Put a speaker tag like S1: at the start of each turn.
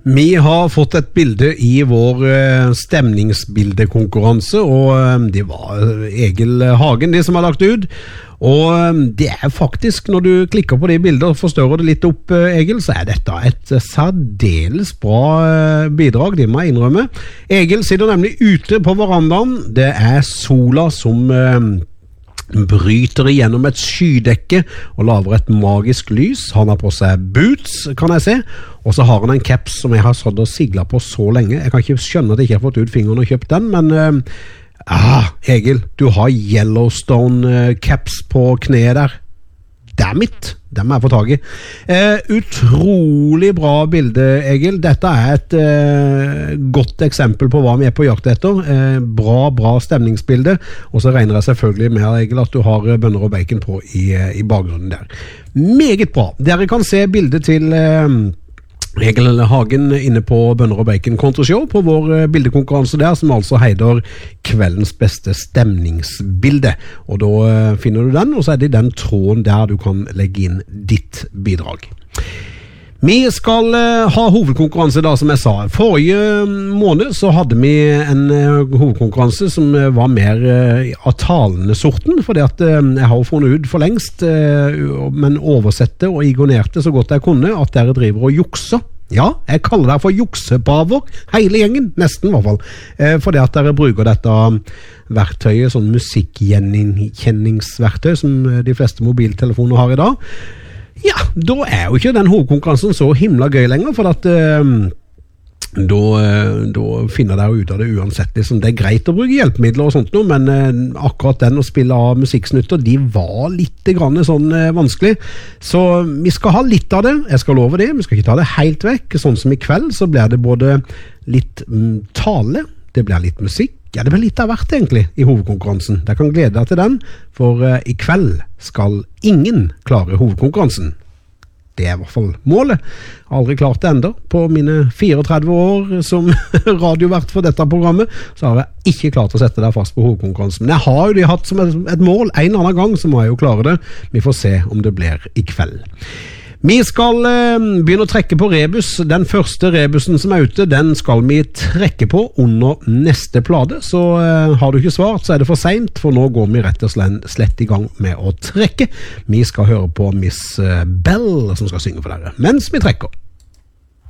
S1: Vi har fått et bilde i vår stemningsbildekonkurranse, og det var Egil Hagen de som har lagt ut. Og det faktisk, når du klikker på de bilder og forstørrer det litt opp, Egil, så dette et særdeles bra bidrag, det må jeg innrømme. Egil sitter nemlig ute på verandaen. Det sola som bryter igjennom et skydekke og laver et magisk lys. Han har på seg boots, kan jeg se, og så har han en caps som jeg har satt og siglet på så lenge. Jeg kan ikke skjønne at jeg ikke har fått ut fingeren og kjøpt den, men Egil, du har Yellowstone caps på kneet der. Dammit, den må jeg få tag i. Utrolig bra bilde, Egil. Dette et godt eksempel på hva vi på jakt etter. Bra stemningsbilde. Og så regner jeg selvfølgelig med, Egil, at du har bønner og bacon på i bakgrunnen der. Meget bra. Dere kan se bildet til Egil Hagen inne på Bønner og Bacon Kontrashow på vår bildekonkurranse der, som altså heider kveldens beste stemningsbilde. Og da finner du den, og så det den tråden der du kan legge inn ditt bidrag. Vi skal ha hovedkonkurranse da, som jeg sa. Forrige måned så hadde vi en hovedkonkurranse som var mer av talende sorten, fordi at jeg har funnet ut for lengst, men oversette og ignorerte så godt jeg kunne, at dere driver og jukser. Ja, jeg kaller det for juksepaver, hele gjengen, nesten i hvert fall, fordi at dere bruker dette verktøyet, sånn musikkgjenkjenningsverktøy som de fleste mobiltelefoner har i dag. Ja, da jo ikke den hovedkonkurransen så himla gøy lenger, for at da finner dere ut av det uansett. Det greit å bruke hjelpemidler og sånt noe, men akkurat den å spille av musikksnutter, de var litt grann sånn vanskelig. Så vi skal ha litt av det, jeg skal love det, vi skal ikke ta det helt vekk. Sånn som i kveld, så blir det både litt tale, det blir litt musikk, ja, det blir litt av hvert egentlig i hovedkonkurransen. Dere kan glede deg til den, for i kveld skal ingen klare hovedkonkurransen. Det i hvert fall målet. Aldri klart det enda. På mine 34 år som radiovert for dette programmet, så har jeg ikke klart å sette deg fast på hovedkonkurransen. Men jeg har jo det hatt som et mål. En eller annen gang så må jeg jo klare det. Vi får se om det blir i kveld. Vi skal begynne å trekke på rebus. Den første rebusen som ute, den skal vi trekke på under neste plate. Så har du ikke svart, så det for sent, for nå går vi rett og slett i gang med å trekke. Vi skal høre på Miss Bell som skal synge for dere, mens vi trekker.